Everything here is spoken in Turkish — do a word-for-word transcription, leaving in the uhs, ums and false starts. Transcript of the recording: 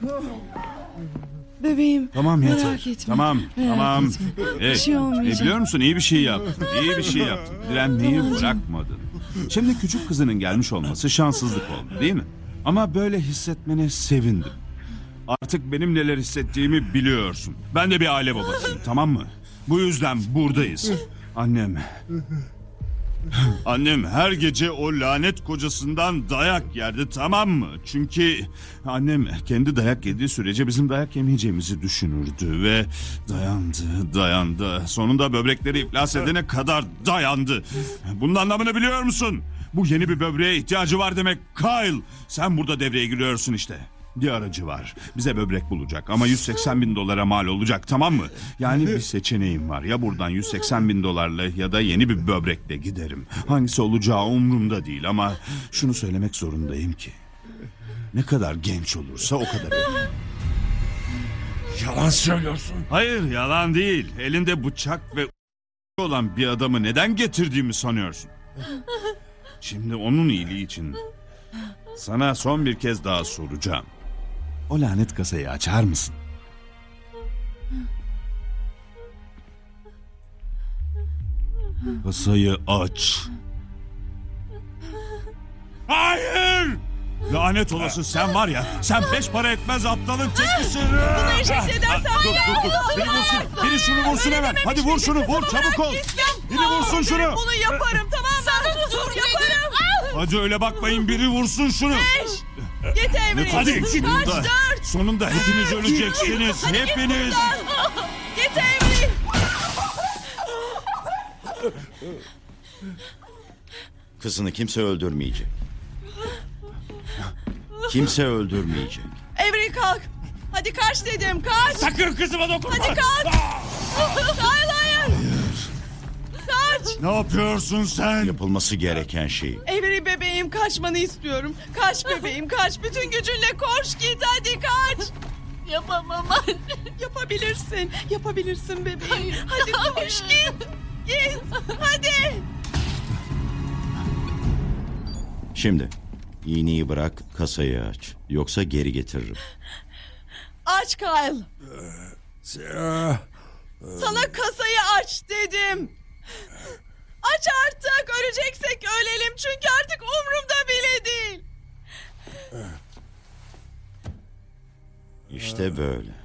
Bebeğim. Tamam yeter. Merak etme. Tamam. Merak tamam. etme. Hey, Bir şey olmayacak. e, biliyor musun iyi bir şey yaptın. İyi bir şey yaptın. Direnmeyi Tamam canım. bırakmadın. Şimdi küçük kızının gelmiş olması şanssızlık oldu değil mi? Ama böyle hissetmene sevindim. Artık benim neler hissettiğimi biliyorsun. Ben de bir aile babasıyım, tamam mı? Bu yüzden buradayız. Annem... Annem her gece o lanet kocasından dayak yerdi, tamam mı? Çünkü annem kendi dayak yediği sürece bizim dayak yemeyeceğimizi düşünürdü ve dayandı, dayandı. Sonunda böbrekleri iflas edene kadar dayandı. Bunun anlamını biliyor musun? Bu yeni bir böbreğe ihtiyacı var demek Kyle. Sen burada devreye giriyorsun işte. Bir aracı var. Bize böbrek bulacak ama yüz seksen bin dolara mal olacak, tamam mı? Yani bir seçeneğim var. Ya buradan yüz seksen bin dolarla ya da yeni bir böbrekle giderim. Hangisi olacağı umurumda değil ama şunu söylemek zorundayım ki ne kadar genç olursa o kadar iyi. Yalan söylüyorsun. Hayır, yalan değil. Elinde bıçak ve olan bir adamı neden getirdiğimi sanıyorsun? Şimdi onun iyiliği için sana son bir kez daha soracağım. O lanet kasayı açar mısın? Kasayı aç. Hayır! Lanet olası sen var ya, sen beş para etmez aptalın tekisin. Bunu eşek edersen dur, dur, dur. Biri vursun, biri şunu vursun hemen. Hadi vur şunu, vur çabuk ol. Biri vursun şunu. Bunu yaparım, tamam mı? Dur, yaparım. Hadi öyle bakmayın, biri vursun şunu. Git Emre. Hadi sonunda, Kaç, dört. sonunda hepiniz öleceksiniz, hepiniz. Git Emre. Kızını kimse öldürmeyecek. Kimse öldürmeyecek. Emre kalk. Hadi kaç dedim, kaç. Sakın kızıma dokunma. Hadi kaç. Hayır, hayır. Kaç. Ne yapıyorsun sen? Yapılması gereken şey. Emre bebeğim, kaçmanı istiyorum. Kaç bebeğim, kaç. Bütün gücünle koş git, hadi kaç. Yapamam anne. Yapabilirsin, yapabilirsin bebeğim. Hadi koş git. Git, hadi. Şimdi iğneyi bırak, kasayı aç. Yoksa geri getiririm. Aç Kyle. Sana kasayı aç dedim. Aç artık, öleceksek ölelim çünkü artık umurumda bile değil. İşte böyle.